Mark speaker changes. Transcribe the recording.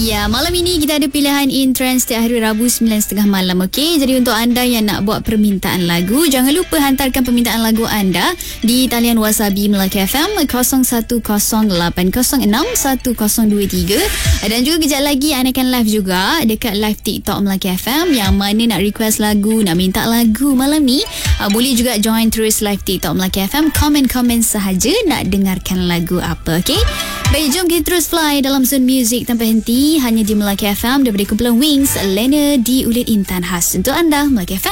Speaker 1: Ya, malam ini kita ada pilihan in trend setiap hari Rabu 9.30 malam. Okey, jadi untuk anda yang nak buat permintaan lagu, jangan lupa hantarkan permintaan lagu anda di talian Wasabi Melaka FM 0108061023. Dan juga kejap lagi anda akan live juga dekat live TikTok Melaka FM. Yang mana nak request lagu, nak minta lagu malam ni, boleh juga join terus live TikTok Melaka FM. Komen-komen sahaja nak dengarkan lagu apa. Okey, baik, jom kita terus fly dalam zone music tanpa henti hanya di Melaka FM daripada kumpulan Wings. Lena di Ulit Intan khas untuk anda, Melaka FM.